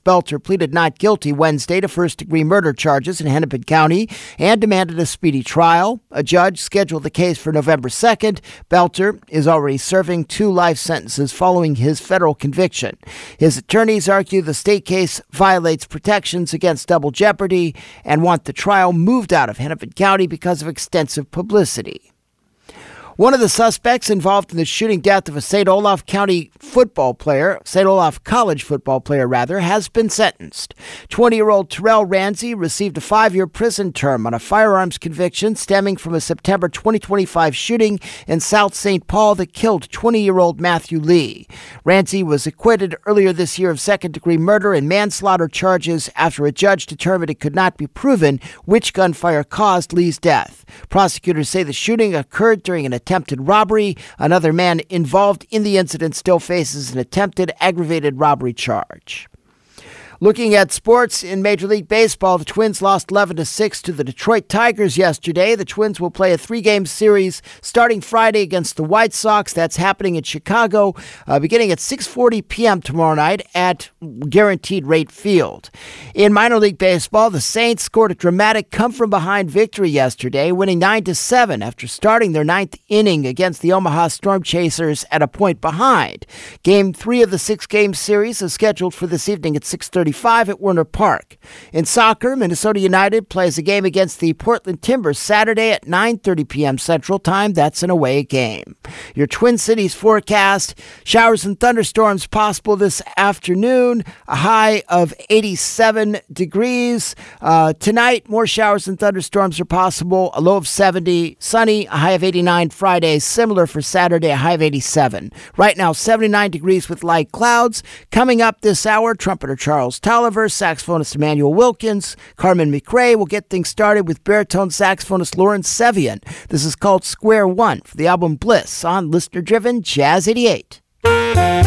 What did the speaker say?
Belter pleaded not guilty Wednesday to first-degree murder charges in Hennepin County and demanded a speedy trial. A judge scheduled the case for November 2nd. Belter is already serving 2 life sentences following his federal conviction. His attorneys argue the state case violates protections against double jeopardy and want the trial moved out of Hennepin County because of extensive publicity. One of the suspects involved in the shooting death of a St. Olaf College football player, has been sentenced. 20-year-old Terrell Ramsey received a 5-year prison term on a firearms conviction stemming from a September 2025 shooting in South St. Paul that killed 20-year-old Matthew Lee. Ramsey was acquitted earlier this year of second-degree murder and manslaughter charges after a judge determined it could not be proven which gunfire caused Lee's death. Prosecutors say the shooting occurred during an attempted robbery. Another man involved in the incident still faces an attempted aggravated robbery charge. Looking at sports in Major League Baseball, the Twins lost 11-6 to the Detroit Tigers yesterday. The Twins will play a 3-game series starting Friday against the White Sox. That's happening in Chicago, beginning at 6:40 p.m. tomorrow night at Guaranteed Rate Field. In minor league baseball, the Saints scored a dramatic come-from-behind victory yesterday, winning 9-7 after starting their 9th inning against the Omaha Storm Chasers at a point behind. Game 3 of the 6-game series is scheduled for this evening at 6:35 at Werner Park. In soccer, Minnesota United plays a game against the Portland Timbers Saturday at 9:30 p.m. Central Time. That's an away game. Your Twin Cities forecast: showers and thunderstorms possible this afternoon, a high of 87 degrees. Tonight, more showers and thunderstorms are possible, a low of 70, sunny, a high of 89 Friday, similar for Saturday, a high of 87. Right now, 79 degrees with light clouds. Coming up this hour, trumpeter Charles Tolliver, saxophonist Emmanuel Wilkins, Carmen McRae will get things started with baritone saxophonist Lawrence Sevian. This is called Square One for the album Bliss on listener-driven Jazz 88.